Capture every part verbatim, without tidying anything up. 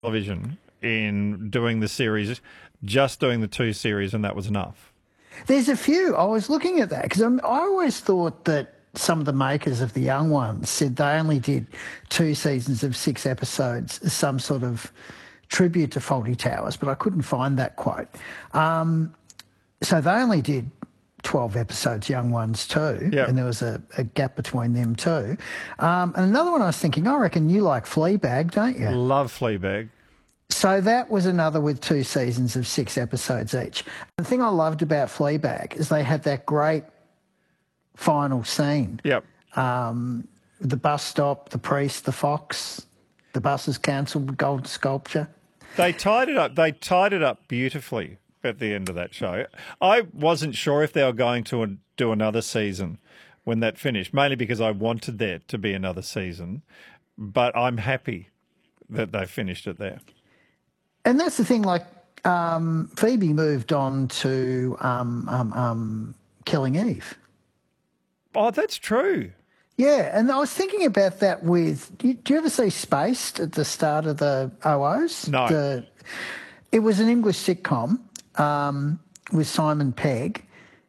television in doing the series, just doing the two series, and that was enough? There's a few. I was looking at that because I always thought that some of the makers of The Young Ones said they only did two seasons of six episodes as some sort of tribute to Fawlty Towers, but I couldn't find that quote. Um, so they only did twelve episodes, Young Ones too, yep. and there was a, a gap between them too. Um, and another one I was thinking, I reckon you like Fleabag, don't you? Love Fleabag. So that was another with two seasons of six episodes each. The thing I loved about Fleabag is they had that great final scene. Yep. Um, the bus stop, the priest, the fox, the bus is cancelled, gold sculpture. They tied it up. They tied it up beautifully at the end of that show. I wasn't sure if they were going to do another season when that finished, mainly because I wanted there to be another season. But I'm happy that they finished it there. And that's the thing, like, um, Phoebe moved on to um, um, um, Killing Eve. Oh, that's true. Yeah, and I was thinking about that with, do you, do you ever see Spaced at the start of the O Os? No. The, it was an English sitcom um, with Simon Pegg,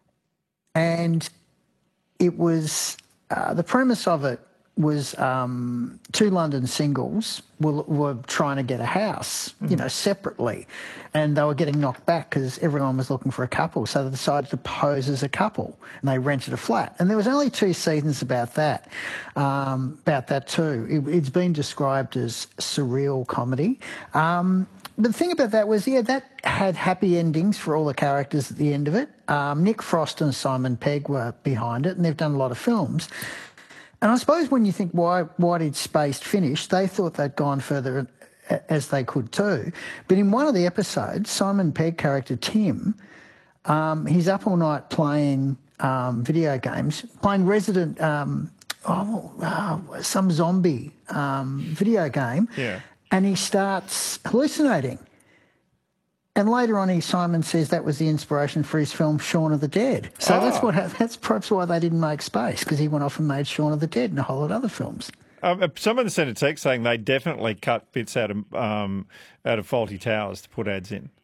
and it was, uh, the premise of it was um, two London singles were, were trying to get a house, you know, separately, and they were getting knocked back because everyone was looking for a couple, so they decided to pose as a couple, and they rented a flat. And there was only two seasons about that, um, about that too. It, it's been described as surreal comedy. Um, but the thing about that was, yeah, that had happy endings for all the characters at the end of it. Um, Nick Frost and Simon Pegg were behind it, and they've done a lot of films. And I suppose when you think, why why did Spaced finish, they thought they'd gone further as they could too. But in one of the episodes, Simon Pegg character Tim, um, he's up all night playing um, video games, playing Resident, um, oh, uh, some zombie um, video game, yeah. and he starts hallucinating. And later on, he, Simon says that was the inspiration for his film Shaun of the Dead. So oh. that's what that's perhaps why they didn't make Space, because he went off and made Shaun of the Dead and a whole lot of other films. Um, someone sent a text saying they definitely cut bits out of um, out of Fawlty Towers to put ads in.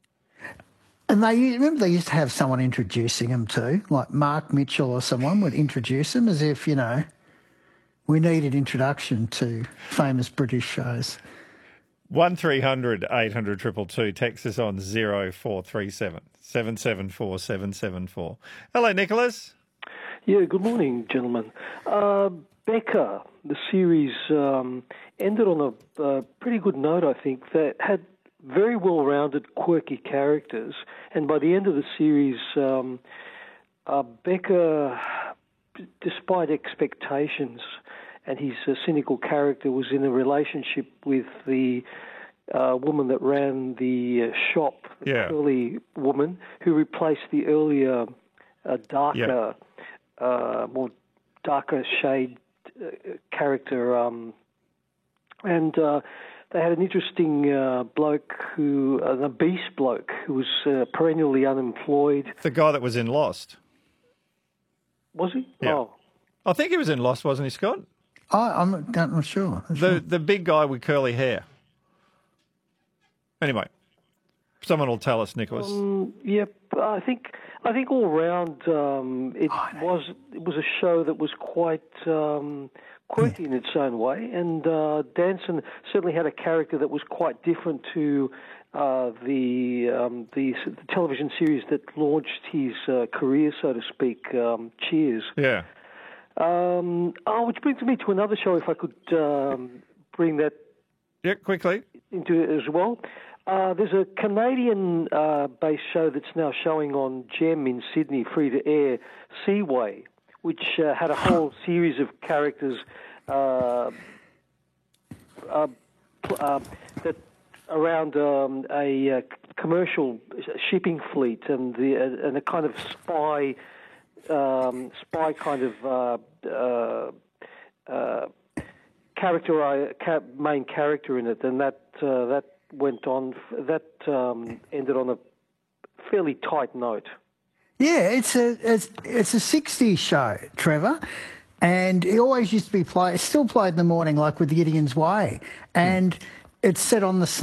And they remember they used to have someone introducing them too, like Mark Mitchell or someone would introduce them as if, you know, we needed introduction to famous British shows. One three hundred eight hundred two two two. Text us on zero four three seven seven seven four seven seven four. Hello, Nicholas. Yeah, good morning, gentlemen. Uh, Becca, the series um, ended on a, a pretty good note, I think, that had very well-rounded, quirky characters. And by the end of the series, um, uh, Becca, despite expectations, and his uh, cynical character was in a relationship with the uh, woman that ran the uh, shop, the yeah. curly woman, who replaced the earlier uh, darker, yeah. uh, more darker shade uh, character. Um, and uh, they had an interesting uh, bloke, who, uh, a beast bloke, who was uh, perennially unemployed. The guy that was in Lost. Was he? Yeah. Oh. I think he was in Lost, wasn't he, Scott? I, I'm not, not sure. I'm the sure. the big guy with curly hair. Anyway, someone will tell us, Nicholas. Um, yep, I think I think all round um, it oh, was it was a show that was quite um, quirky yeah. in its own way, and uh, Danson certainly had a character that was quite different to uh, the, um, the the television series that launched his uh, career, so to speak. Um, Cheers. Yeah. Um, oh, which brings me to another show, if I could um, bring that yeah, quickly into it as well. Uh, there's a Canadian-based uh, show that's now showing on Gem in Sydney, free to air, Seaway, which uh, had a whole series of characters uh, uh, uh, that around um, a uh, commercial shipping fleet and the uh, and a kind of spy. Um, spy kind of uh, uh, uh, character, uh, ca- main character in it, and that uh, that went on. That um, ended on a fairly tight note. Yeah, it's a it's, it's a sixties show, Trevor, and it always used to be played. It's still played in the morning, like with Gideon's Way, and mm. it's set on the